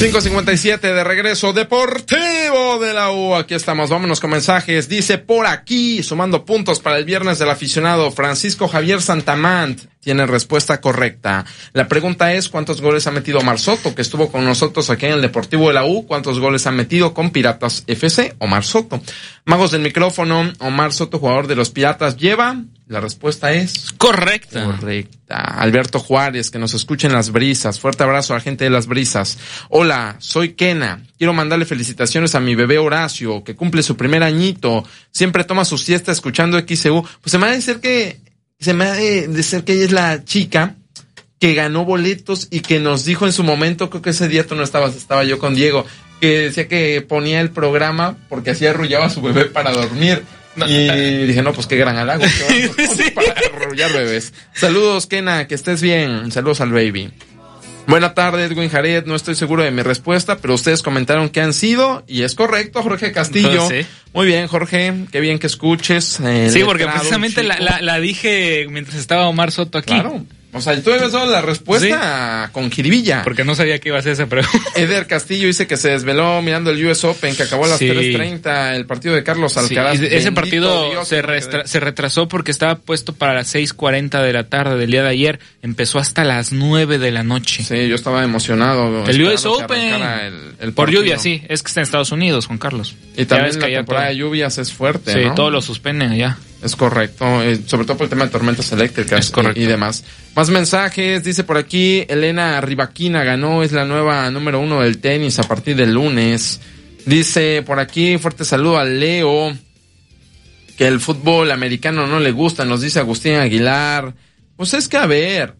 5:57 de regreso deportivo de la U. Aquí estamos, vámonos con mensajes. Dice por aquí, sumando puntos para el viernes del aficionado, Francisco Javier Santamant tiene respuesta correcta. La pregunta es, ¿cuántos goles ha metido Omar Soto, que estuvo con nosotros aquí en el Deportivo de la U? ¿Cuántos goles ha metido con Piratas FC? Omar Soto. Magos del micrófono, Omar Soto, jugador de los Piratas, lleva... La respuesta es... Correcta. Alberto Juárez, que nos escucha en Las Brisas. Fuerte abrazo a la gente de Las Brisas. Hola, soy Kena. Quiero mandarle felicitaciones a mi bebé Horacio, que cumple su primer añito. Siempre toma su siesta escuchando XCU. Pues se me ha de ser que ella es la chica que ganó boletos y que nos dijo en su momento, creo que ese día tú no estabas, estaba yo con Diego, que decía que ponía el programa porque así arrullaba a su bebé para dormir. Y dije, no, pues qué gran halago, sí, para arrullar bebés. Saludos, Kena, que estés bien. Saludos al baby. Buena tarde, Edwin Jared. No estoy seguro de mi respuesta, pero ustedes comentaron que han sido, y es correcto, Jorge Castillo. Sí. Muy bien, Jorge, qué bien que escuches. Sí, porque precisamente la dije mientras estaba Omar Soto aquí. Claro. O sea, tú habías dado la respuesta con jiribilla. Porque no sabía que iba a ser esa pregunta. Eder Castillo dice que se desveló mirando el US Open, que acabó a las 3:30, el partido de Carlos Alcaraz. Sí, ese partido Dios, se retrasó porque estaba puesto para las 6:40 de la tarde del día de ayer. Empezó hasta las 9 de la noche. Sí, yo estaba emocionado. El US Open. El por lluvia, sí. Es que está en Estados Unidos, Juan Carlos. Y también la temporada de lluvias es fuerte, sí, ¿no? todo lo suspenden allá. Es correcto, sobre todo por el tema de tormentas eléctricas y demás. Más mensajes, dice por aquí, Elena Rivaquina ganó, es la nueva número 1 del tenis a partir del lunes. Dice por aquí, fuerte saludo a Leo, que el fútbol americano no le gusta, nos dice Agustín Aguilar. Pues es que a ver,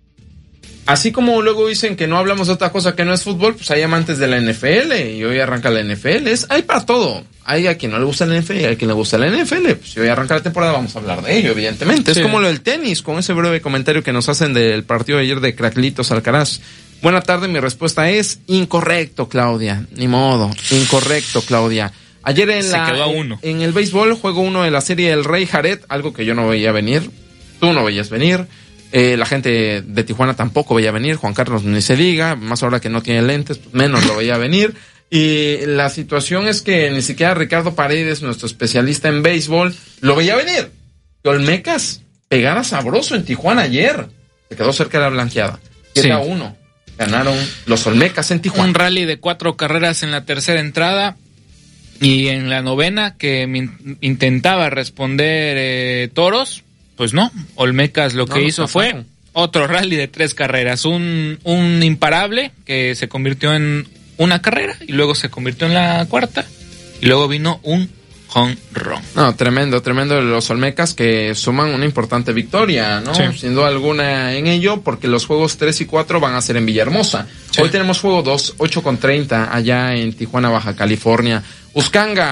así como luego dicen que no hablamos de otra cosa que no es fútbol, pues hay amantes de la NFL y hoy arranca la NFL, hay para todo. Hay a quien no le gusta la NFL y a quien le gusta la NFL. Pues si hoy arranca la temporada vamos a hablar de ello, evidentemente. Sí. Es como lo del tenis, con ese breve comentario que nos hacen del partido de ayer de Cracklitos Alcaraz. Buena tarde, mi respuesta es incorrecto, Claudia. Ni modo, incorrecto, Claudia. Ayer en el béisbol, juego 1 de la serie El Rey Jared, algo que yo no veía venir, tú no veías venir. La gente de Tijuana tampoco veía venir, Juan Carlos ni se diga, más ahora que no tiene lentes, pues menos lo veía venir. Y la situación es que ni siquiera Ricardo Paredes, nuestro especialista en béisbol, lo veía venir. Que Olmecas pegara sabroso en Tijuana ayer. Se quedó cerca de la blanqueada. 7-1. Ganaron los Olmecas en Tijuana. Un rally de 4 carreras en la tercera entrada. Y en la novena, que intentaba responder Toros, pues no. Olmecas lo que hizo fue otro rally de 3 carreras. Un imparable que se convirtió en una carrera y luego se convirtió en la cuarta y luego vino un home run. No, tremendo los Olmecas, que suman una importante victoria, ¿no? Sí. Sin duda alguna en ello, porque los juegos 3 y 4 van a ser en Villahermosa. Sí. Hoy tenemos juego 2, 8:30 allá en Tijuana, Baja California. Uscanga